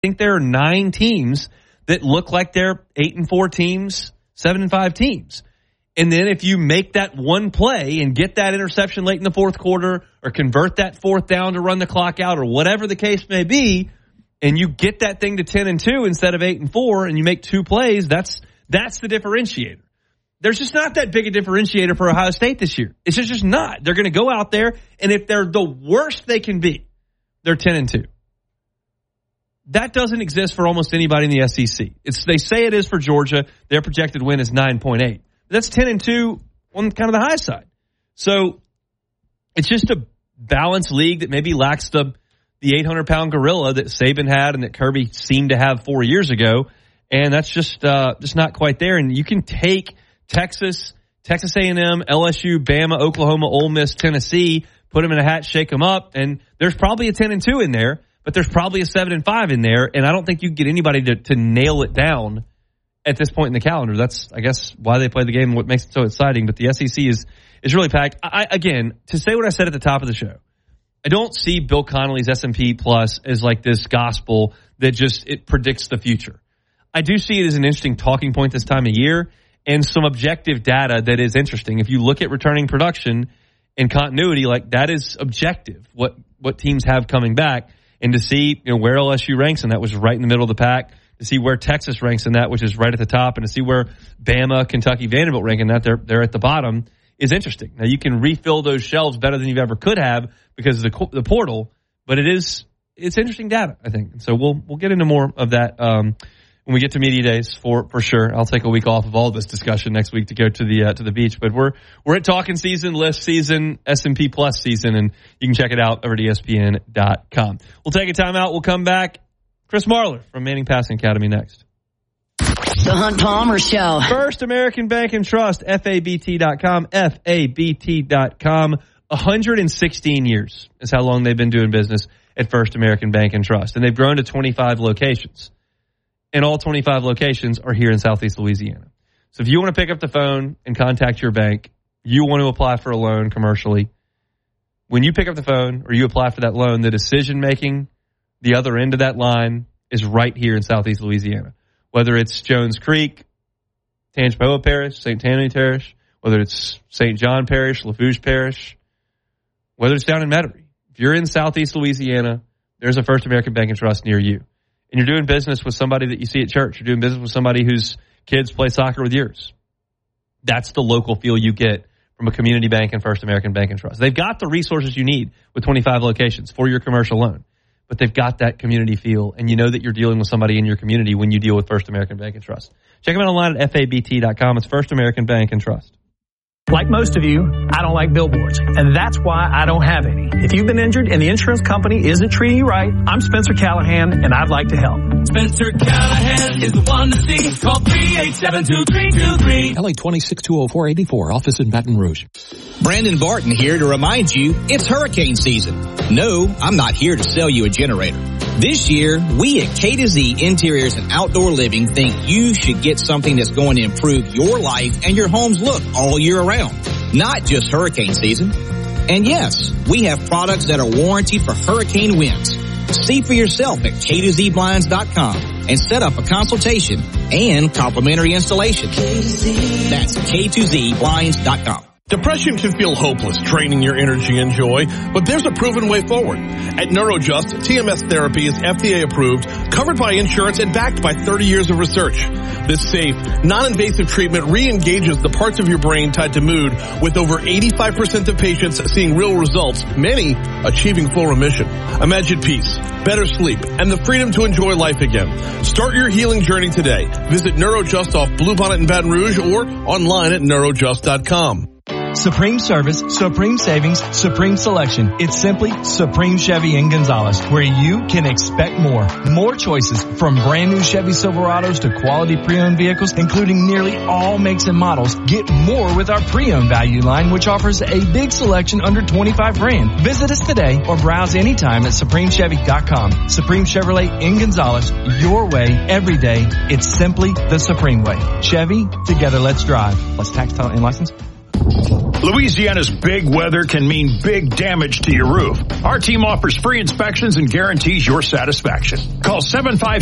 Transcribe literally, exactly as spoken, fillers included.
think there are nine teams that look like they're eight and four teams, seven and five teams. And then if you make that one play and get that interception late in the fourth quarter or convert that fourth down to run the clock out or whatever the case may be, and you get that thing to ten and two instead of eight and four and you make two plays, that's that's the differentiator. There's just not that big a differentiator for Ohio State this year. It's just, just not. They're going to go out there, and if they're the worst they can be, they're ten and two. That doesn't exist for almost anybody in the S E C. It's, they say it is for Georgia. Their projected win is nine point eight. That's ten and two on kind of the high side. So it's just a balanced league that maybe lacks the the eight hundred pound gorilla that Saban had and that Kirby seemed to have four years ago. And that's just uh, just not quite there. And you can take Texas, Texas A and M, L S U, Bama, Oklahoma, Ole Miss, Tennessee, put them in a hat, shake them up, and there's probably a ten and two in there, but there's probably a seven and five in there, and I don't think you can get anybody to, to nail it down at this point in the calendar. That's, I guess, why they play the game and what makes it so exciting. But the S E C is is really packed. I, again, to say what I said at the top of the show, I don't see Bill Connolly's S and P Plus as like this gospel that just it predicts the future. I do see it as an interesting talking point this time of year and some objective data that is interesting. If you look at returning production and continuity, like that is objective, what what teams have coming back. And to see, you know, where L S U ranks in that, which is right in the middle of the pack, to see where Texas ranks in that, which is right at the top, and to see where Bama, Kentucky, Vanderbilt rank in that, they're they're at the bottom, is interesting. Now you can refill those shelves better than you've ever could have because of the the portal, but it is it's interesting data, I think. And so we'll we'll get into more of that um, when we get to media days for for sure. I'll take a week off of all this discussion next week to go to the uh, to the beach, but we're we're at talking season, list season, S and P Plus season, and you can check it out over at E S P N dot com. We'll take a timeout. We'll come back. Chris Marler from Manning Passing Academy next. The Hunt Palmer Show. First American Bank and Trust, F A B T dot com, F A B T dot com. one hundred sixteen years is how long they've been doing business at First American Bank and Trust, and they've grown to twenty-five locations. And all twenty-five locations are here in Southeast Louisiana. So if you want to pick up the phone and contact your bank, you want to apply for a loan commercially, when you pick up the phone or you apply for that loan, the decision-making, the other end of that line, is right here in Southeast Louisiana. Whether it's Jones Creek, Tangipahoa Parish, Saint Tammany Parish, whether it's Saint John Parish, Lafourche Parish, whether it's down in Metairie. If you're in Southeast Louisiana, there's a First American Bank and Trust near you. And you're doing business with somebody that you see at church. You're doing business with somebody whose kids play soccer with yours. That's the local feel you get from a community bank and First American Bank and Trust. They've got the resources you need with twenty-five locations for your commercial loan. But they've got that community feel, and you know that you're dealing with somebody in your community when you deal with First American Bank and Trust. Check them out online at F A B T dot com. It's First American Bank and Trust. Like most of you, I don't like billboards, and that's why I don't have any. If you've been injured and the insurance company isn't treating you right, I'm Spencer Callahan, and I'd like to help. Spencer Callahan is the one to see. Call three eight seven, two three two three. L A twenty-six two oh four eighty-four, office in Baton Rouge. Brandon Barton here to remind you it's hurricane season. No, I'm not here to sell you a generator. This year, we at K to Z Interiors and Outdoor Living think you should get something that's going to improve your life and your home's look all year around, not just hurricane season. And yes, we have products that are warranted for hurricane winds. See for yourself at K two Z blinds dot com and set up a consultation and complimentary installation. That's K two Z blinds dot com. Depression can feel hopeless, draining your energy and joy, but there's a proven way forward. At NeuroJust, T M S therapy is F D A approved, covered by insurance, and backed by thirty years of research. This safe, non-invasive treatment re-engages the parts of your brain tied to mood, with over eighty-five percent of patients seeing real results, many achieving full remission. Imagine peace, better sleep, and the freedom to enjoy life again. Start your healing journey today. Visit NeuroJust off Bluebonnet in Baton Rouge or online at neurojust dot com. Supreme service, supreme savings, supreme selection. It's simply Supreme Chevy in Gonzales, where you can expect more. More choices, from brand new Chevy Silverados to quality pre-owned vehicles, including nearly all makes and models. Get more with our pre-owned value line, which offers a big selection under twenty-five grand. Visit us today or browse anytime at Supreme Chevy dot com. Supreme Chevrolet in Gonzales, your way, every day. It's simply the Supreme way. Chevy, together let's drive. Plus tax, title, and license. Louisiana's big weather can mean big damage to your roof. Our team offers free inspections and guarantees your satisfaction. Call seven five